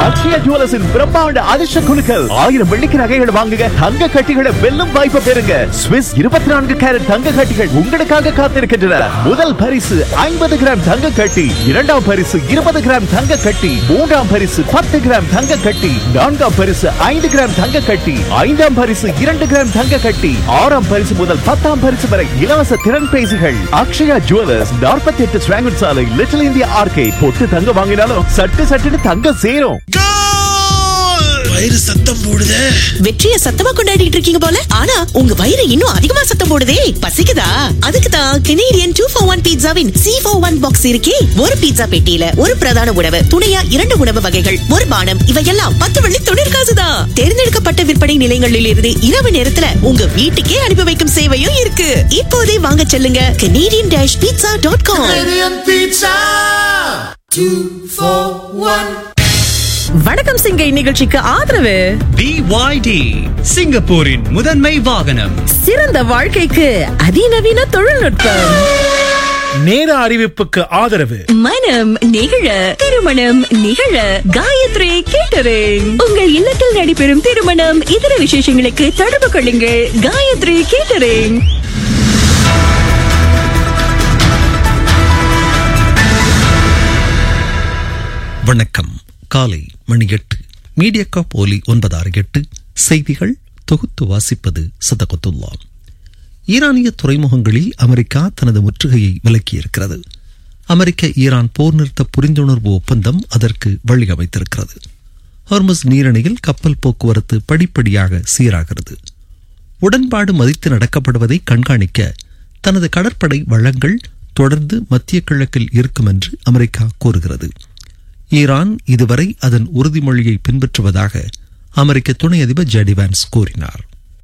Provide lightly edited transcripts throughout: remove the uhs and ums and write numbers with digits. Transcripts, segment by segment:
அக்ஷயா ஜுவல்லர்ஸின் பிரம்மாண்ட அதிர்ஷ்ட குலுக்கல். 1000 வெள்ளிக்கு நகைகள் வாங்குங்க, தங்க கட்டிகளை வெல்லும் வாய்ப்பு பெறுங்க. ஸ்விஸ் 24 கேரட் தங்க கட்டிகள் உங்களுக்காக காத்திருக்கின்றன. முதல் பரிசு 50 கிராம் தங்க கட்டி, இரண்டாம் பரிசு 20 கிராம் தங்க கட்டி, மூன்றாம் பரிசு 10 கிராம் தங்க கட்டி, நான்காம் பரிசு 5 கிராம் தங்க கட்டி, ஐந்தாம் பரிசு 2 கிராம் தங்க கட்டி, ஆறாம் பரிசு முதல் 10ஆம் பரிசு வரை இலவச திறன் பேசிகள். அக்ஷயா ஜுவல்லர்ஸ் 48 ஸ்வாங்கட் சாலை, லிட்டில் இந்தியா ஆர்கேட். பொட்டு தங்க வாங்கினாலும் சட்டு சட்டுன்னு தங்க சேரும். வயிறு சத்தம் போடுதே. வெற்றிய சத்தமா கொண்டாடிட்டு இருக்கீங்க போல. ஆனா உங்க வயிறு இன்னும் அதிகமா சத்தம் போடுதே. பசிக்குதா? அதுக்கு தான் கெனடியன் 2-for-1 பீட்சாவின் C-for-1 பாக்ஸ் இருக்கே. ஒரு பீட்சா பெட்டியில ஒரு பிரதான உணவு, துணையா 2 உணவு வகைகள், ஒரு பானம், இவையெல்லாம் 10 வெள்ளி தொழிற்காசுதான். தேர்ந்தெடுக்கப்பட்ட விற்பனை நிலையங்களில் இருந்து இரவு நேரத்துல உங்க வீட்டுக்கே அனுப்பி வைக்கும் சேவையும் இருக்கு. இப்போதே வாங்க செல்லுங்க Canadian-pizza.com. வணக்கம் சிங்கை நிகழ்ச்சிக்கு ஆதரவு BYD, சிங்கப்பூரின் முதன்மை வாகனம். சிறந்த வாழ்க்கைக்கு அதிநவீன தொழில்நுட்பம். நேர அறிவிப்புக்கு ஆதரவு மனம் நிகழ, திருமணம் நிகழ காயத்ரி கேட்டரிங். உங்கள் இல்லத்தில் நடைபெறும் திருமணம், இதர விசேஷங்களுக்கு தொடர்பு கொள்ளுங்கள் காயத்ரி கேட்டரிங். வணக்கம். காலை மணி 8. மீடியாகாப் ஒலி 968 செய்திகள் தொகுத்து வாசிப்பது சதகத்துல்லா. ஈரானிய துறைமுகங்களில் அமெரிக்கா தனது முற்றுகையை விலக்கியிருக்கிறது. அமெரிக்க ஈரான் போர் நிறுத்த புரிந்துணர்வு ஒப்பந்தம் அதற்கு வழியமைத்திருக்கிறது. ஹார்மஸ் நீரிணையில் கப்பல் போக்குவரத்து படிப்படியாக சீராகிறது. உடன்பாடு மதித்து நடக்கப்படுவதை கண்காணிக்க தனது கடற்படை வளங்கள் தொடர்ந்து மத்திய கிழக்கில் இருக்கும் என்று அமெரிக்கா கூறுகிறது. ஈரான் இதுவரை அதன் உறுதிமொழியை பின்பற்றுவதாக அமெரிக்க துணை அதிபர் ஜெடி வான்ஸ் கூறினார்.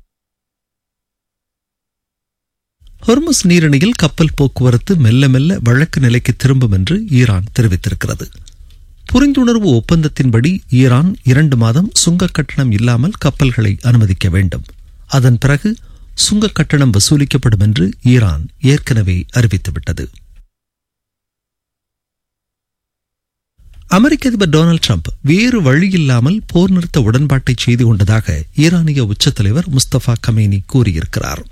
ஹொர்முஸ் நீரிணையில் கப்பல் போக்குவரத்து மெல்ல மெல்ல வழக்கு நிலைக்கு திரும்பும் என்று ஈரான் தெரிவித்திருக்கிறது. புரிந்துணர்வு ஒப்பந்தத்தின்படி ஈரான் 2 மாதம் சுங்க கட்டணம் இல்லாமல் கப்பல்களை அனுமதிக்க வேண்டும். அதன் பிறகு சுங்க கட்டணம் வசூலிக்கப்படும் என்று ஈரான் ஏற்கனவே அறிவித்துவிட்டது. அமெரிக்க அதிபர் டொனால்டு டிரம்ப் வேறு வழியில்லாமல் போர் நிறுத்த உடன்பாட்டை செய்து கொண்டதாக ஈரானிய உச்சத்தலைவர் முஸ்தபா கமேனி கூறியிருக்கிறார்.